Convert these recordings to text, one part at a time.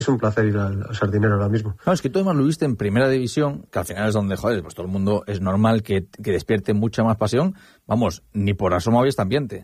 es un placer ir al Sardinero ahora mismo. No, es que tú además lo viste en primera división, que al final es donde, joder, pues todo el mundo es normal que despierte mucha más pasión. Vamos, ni por asomo había este ambiente.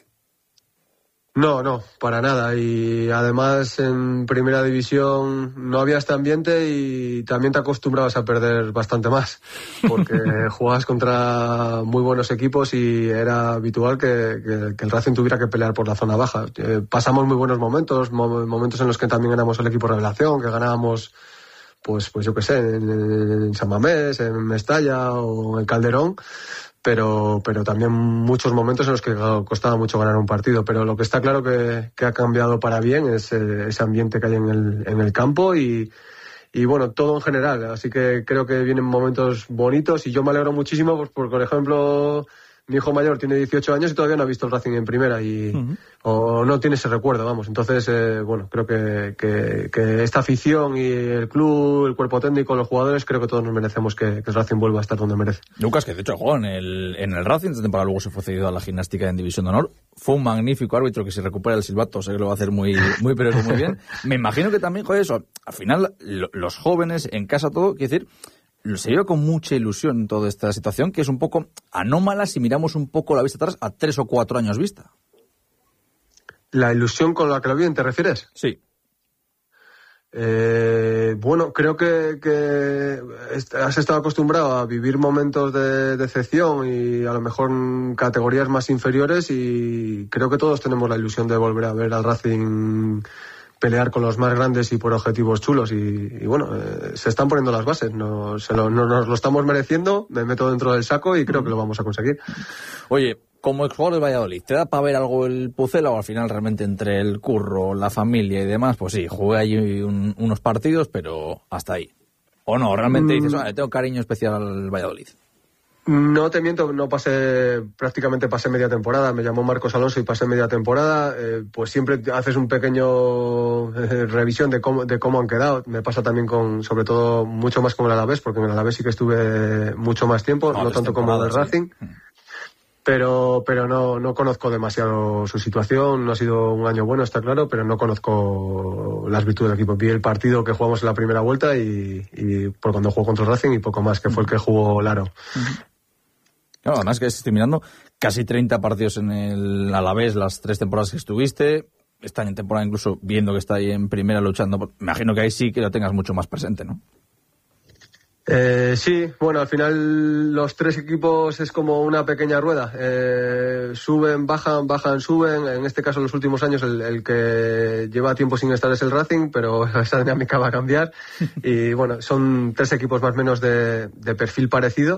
No, para nada. Y además en primera división no había este ambiente y también te acostumbrabas a perder bastante más, porque jugabas contra muy buenos equipos y era habitual que el Racing tuviera que pelear por la zona baja. Pasamos muy buenos momentos en los que también éramos el equipo revelación, que ganábamos, pues yo qué sé, en San Mamés, en Mestalla o en Calderón. Pero también muchos momentos en los que costaba mucho ganar un partido. Pero lo que está claro que ha cambiado para bien es ese ambiente que hay en el campo y bueno, todo en general. Así que creo que vienen momentos bonitos y yo me alegro muchísimo, pues, por ejemplo, mi hijo mayor tiene 18 años y todavía no ha visto el Racing en primera o no tiene ese recuerdo, vamos. Entonces, bueno, creo que esta afición y el club, el cuerpo técnico, los jugadores, creo que todos nos merecemos que el Racing vuelva a estar donde merece. Lucas, que de hecho jugó en el Racing esta temporada, luego se fue cedido a la Gimnástica en División de Honor. Fue un magnífico árbitro que si recupera el silbato sé que lo va a hacer muy pero muy bien. Me imagino que también, joder, eso, al final los jóvenes en casa todo, quiero decir, se lleva con mucha ilusión toda esta situación, que es un poco anómala si miramos un poco la vista atrás a 3 o 4 años vista. ¿La ilusión con la que lo viven te refieres? Sí. Bueno, creo que has estado acostumbrado a vivir momentos de decepción y a lo mejor en categorías más inferiores y creo que todos tenemos la ilusión de volver a ver al Racing pelear con los más grandes y por objetivos chulos y bueno, se están poniendo las bases, nos lo estamos mereciendo, me meto dentro del saco y creo que lo vamos a conseguir. Oye, como exjugador del Valladolid, ¿te da para ver algo el Pucela o al final realmente entre el curro, la familia y demás, pues sí, jugué allí unos partidos, pero hasta ahí? ¿O no? ¿Realmente dices, le tengo cariño especial al Valladolid? No te miento, prácticamente pasé media temporada, me llamó Marcos Alonso y pasé media temporada, pues siempre haces un pequeño revisión de cómo han quedado. Me pasa también sobre todo mucho más con el Alavés, porque en el Alavés sí que estuve mucho más tiempo, no tanto como en el Racing. Pero no conozco demasiado su situación, no ha sido un año bueno, está claro, pero no conozco las virtudes del equipo. Vi el partido que jugamos en la primera vuelta y por cuando jugó contra el Racing y poco más, que fue el que jugó Laro. Claro, además que estoy mirando casi 30 partidos en el Alavés, las 3 temporadas que estuviste, están en temporada incluso viendo que está ahí en primera luchando. Me imagino que ahí sí que lo tengas mucho más presente, ¿no? Sí, bueno, al final los 3 equipos es como una pequeña rueda. Suben, bajan, suben. En este caso, en los últimos años, el que lleva tiempo sin estar es el Racing, pero esa dinámica va a cambiar. Y bueno, son 3 equipos más o menos de perfil parecido.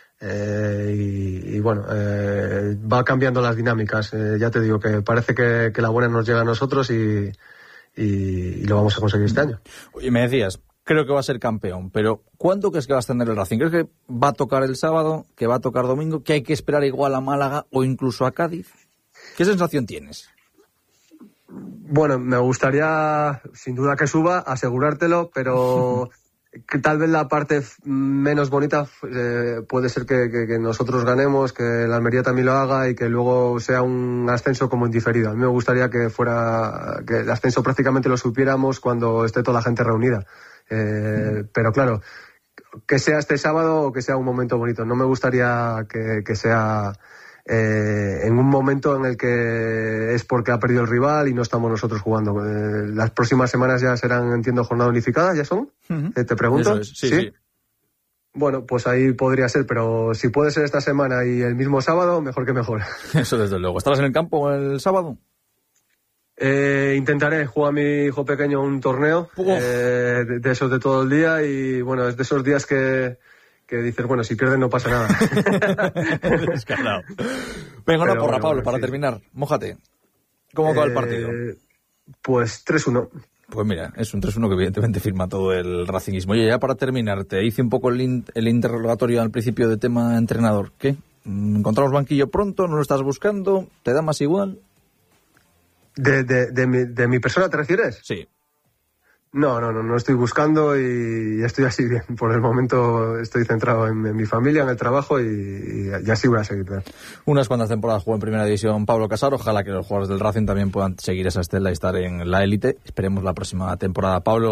Y bueno, va cambiando las dinámicas. Ya te digo que parece que la buena nos llega a nosotros y lo vamos a conseguir este año. Oye, me decías, creo que va a ser campeón, pero ¿cuánto crees que va a ascender el Racing? ¿Crees que va a tocar el sábado, que va a tocar domingo, que hay que esperar igual a Málaga o incluso a Cádiz? ¿Qué sensación tienes? Bueno, me gustaría, sin duda que suba, asegurártelo, pero que tal vez la parte menos bonita puede ser que nosotros ganemos, que la Almería también lo haga y que luego sea un ascenso como indiferido. A mí me gustaría que el ascenso prácticamente lo supiéramos cuando esté toda la gente reunida. Pero claro, que sea este sábado o que sea un momento bonito. No me gustaría que sea en un momento en el que es porque ha perdido el rival y no estamos nosotros jugando. Las próximas semanas ya serán, entiendo, jornada unificada, ¿ya son? Te pregunto. Sí. Bueno, pues ahí podría ser, pero si puede ser esta semana y el mismo sábado, mejor que mejor. Eso desde luego. ¿Estarás en el campo el sábado? Intentaré jugar a mi hijo pequeño un torneo de esos de todo el día y bueno, es de esos días que dices, bueno, si pierden no pasa nada. Descarado. Venga, una porra, Pablo, para terminar. Mójate. ¿Cómo acaba el partido? Pues 3-1. Pues mira, es un 3-1 que evidentemente firma todo el racingismo. Oye, ya para terminar, te hice un poco el interrogatorio al principio de tema entrenador. ¿Qué? ¿Encontramos banquillo pronto? ¿No lo estás buscando? ¿Te da más igual? ¿De mi persona te refieres? Sí. No estoy buscando y estoy así bien. Por el momento estoy centrado en mi familia, en el trabajo y así voy a seguir. Unas cuantas temporadas jugó en Primera División Pablo Casar. Ojalá que los jugadores del Racing también puedan seguir esa estela y estar en la élite. Esperemos la próxima temporada. Pablo,